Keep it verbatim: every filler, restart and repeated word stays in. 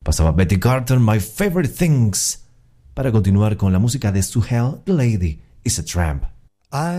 Pasaba Betty Carter, My Favorite Things, para continuar con la música de Suhel, The Lady is a Tramp. I